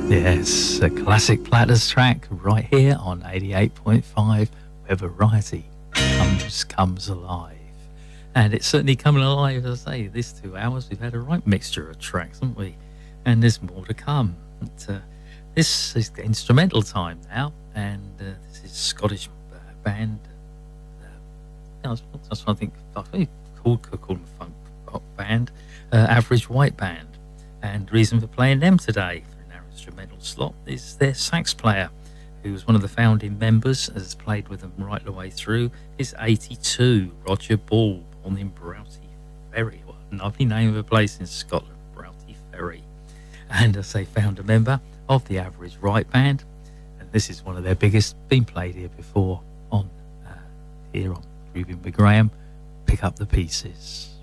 Yes, a classic Platters track right here on 88.5, where variety comes alive. And it's certainly coming alive, as I say, this 2 hours. We've had a right mixture of tracks, haven't we? And there's more to come. But, this is the instrumental time now, and this is Scottish band. That's what I think called funk pop band, Average White Band. And the reason for playing them today for our instrumental slot is their sax player, who was one of the founding members, has played with them right the way through, is 82, Roger Ball, born in Broughty Ferry. What a lovely name of a place in Scotland, Broughty Ferry. And as they founder member of the Average Right Band, and this is one of their biggest, been played here before on here on Grooving with Graham. Pick up the pieces.